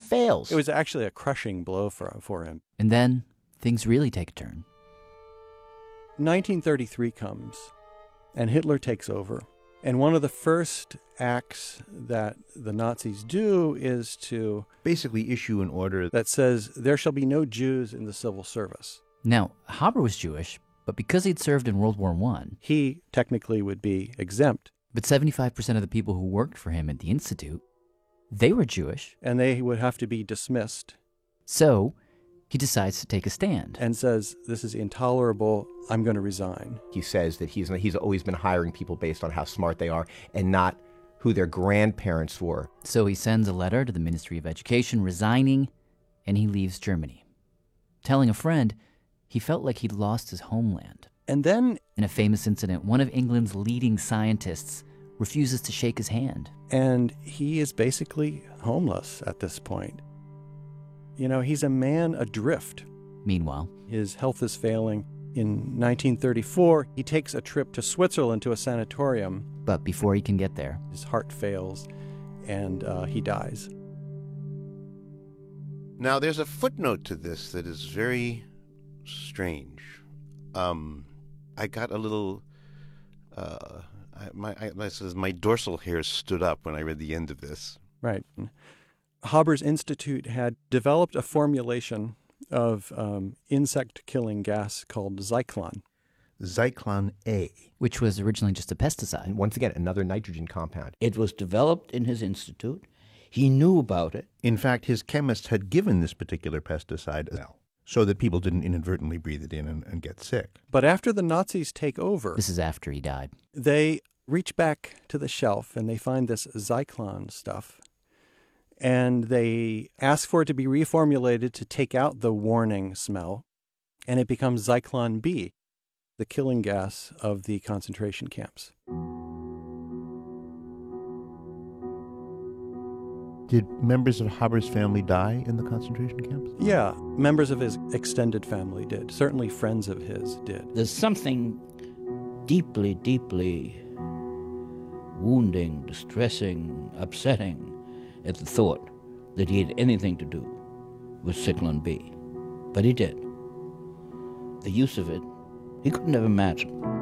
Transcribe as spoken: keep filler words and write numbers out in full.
fails. It was actually a crushing blow for, for him. And then things really take a turn. nineteen thirty-three comes, and Hitler takes over. And one of the first acts that the Nazis do is to basically issue an order that says there shall be no Jews in the civil service. Now, Haber was Jewish, but because he'd served in World War One, he technically would be exempt. But seventy-five percent of the people who worked for him at the Institute, they were Jewish. And they would have to be dismissed. So he decides to take a stand. And says, this is intolerable, I'm going to resign. He says that he's he's always been hiring people based on how smart they are and not who their grandparents were. So he sends a letter to the Ministry of Education resigning, and he leaves Germany. Telling a friend, he felt like he'd lost his homeland. And then, in a famous incident, one of England's leading scientists refuses to shake his hand. And he is basically homeless at this point. You know, he's a man adrift. Meanwhile, his health is failing. In nineteen thirty-four, he takes a trip to Switzerland to a sanatorium. But before he can get there, his heart fails and uh, he dies. Now, there's a footnote to this that is very strange. Um, I got a little, uh, I, my, I, my, says my dorsal hairs stood up when I read the end of this. Right. Haber's Institute had developed a formulation of um, insect-killing gas called Zyklon. Zyklon A. Which was originally just a pesticide. And once again, another nitrogen compound. It was developed in his institute. He knew about it. In fact, his chemists had given this particular pesticide so that people didn't inadvertently breathe it in and, and get sick. But after the Nazis take over... This is after he died. They reach back to the shelf and they find this Zyklon stuff. And they ask for it to be reformulated to take out the warning smell. And it becomes Zyklon B, the killing gas of the concentration camps. Did members of Haber's family die in the concentration camps? Yeah, members of his extended family did. Certainly friends of his did. There's something deeply, deeply wounding, distressing, upsetting at the thought that he had anything to do with Zyklon B. But he did. The use of it, he couldn't have imagined.